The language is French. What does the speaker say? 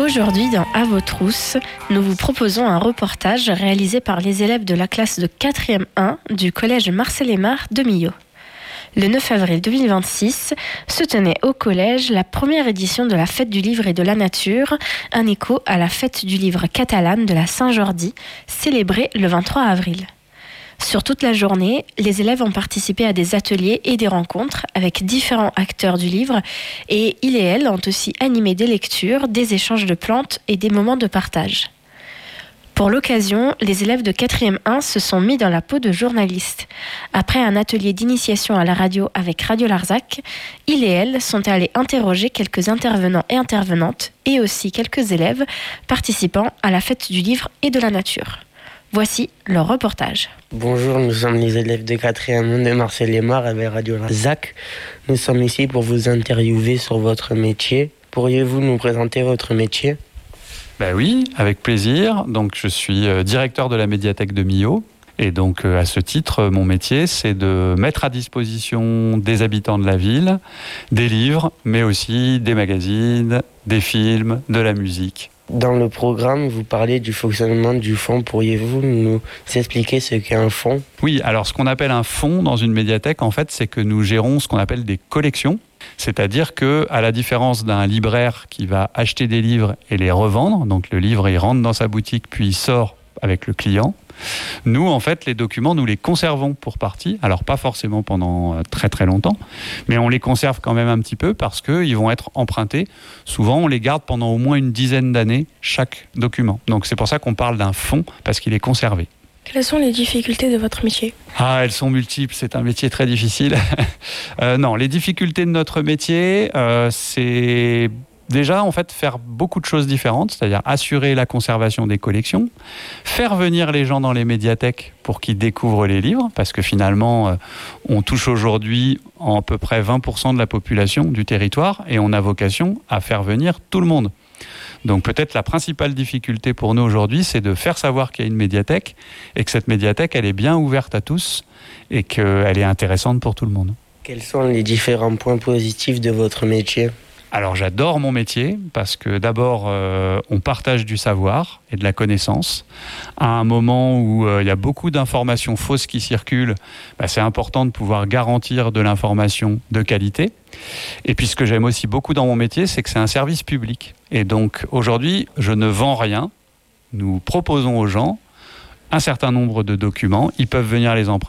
Aujourd'hui, dans À vos trousses, nous vous proposons un reportage réalisé par les élèves de la classe de 4e 1 du collège Marcel Aymar de Millau. Le 9 avril 2026 se tenait au collège la première édition de la Fête du livre et de la nature, un écho à la Fête du livre catalane de la Saint-Jordi, célébrée le 23 avril. Sur toute la journée, les élèves ont participé à des ateliers et des rencontres avec différents acteurs du livre et ils et elles ont aussi animé des lectures, des échanges de plantes et des moments de partage. Pour l'occasion, les élèves de 4e 1 se sont mis dans la peau de journalistes. Après un atelier d'initiation à la radio avec Radio Larzac, ils et elles sont allés interroger quelques intervenants et intervenantes et aussi quelques élèves participant à la Fête du livre et de la nature. Voici leur reportage. Bonjour, nous sommes les élèves de 4e de Marcel Aymar avec Radio Larzac. Nous sommes ici pour vous interviewer sur votre métier. Pourriez-vous nous présenter votre métier ? Oui, avec plaisir. Donc, je suis directeur de la médiathèque de Millau. Et donc, à ce titre, mon métier, c'est de mettre à disposition des habitants de la ville des livres, mais aussi des magazines, des films, de la musique. Dans le programme, vous parlez du fonctionnement du fonds. Pourriez-vous nous expliquer ce qu'est un fonds ? Oui, alors ce qu'on appelle un fonds dans une médiathèque, en fait, c'est que nous gérons ce qu'on appelle des collections. C'est-à-dire que, à la différence d'un libraire qui va acheter des livres et les revendre, donc le livre, il rentre dans sa boutique puis il sort avec le client. Nous, en fait, les documents, nous les conservons pour partie. Alors, pas forcément pendant très très longtemps, mais on les conserve quand même un petit peu parce qu'ils vont être empruntés. Souvent, on les garde pendant au moins une dizaine d'années, chaque document. Donc, c'est pour ça qu'on parle d'un fonds, parce qu'il est conservé. Quelles sont les difficultés de votre métier ? Elles sont multiples, c'est un métier très difficile. Non, les difficultés de notre métier, c'est déjà, en fait, faire beaucoup de choses différentes, c'est-à-dire assurer la conservation des collections, faire venir les gens dans les médiathèques pour qu'ils découvrent les livres, parce que finalement, on touche aujourd'hui à peu près 20% de la population du territoire et on a vocation à faire venir tout le monde. Donc peut-être la principale difficulté pour nous aujourd'hui, c'est de faire savoir qu'il y a une médiathèque et que cette médiathèque, elle est bien ouverte à tous et qu'elle est intéressante pour tout le monde. Quels sont les différents points positifs de votre métier ? Alors j'adore mon métier parce que d'abord on partage du savoir et de la connaissance. À un moment où il y a beaucoup d'informations fausses qui circulent, c'est important de pouvoir garantir de l'information de qualité. Et puis ce que j'aime aussi beaucoup dans mon métier, c'est que c'est un service public. Et donc aujourd'hui, je ne vends rien. Nous proposons aux gens un certain nombre de documents. Ils peuvent venir les emprunter.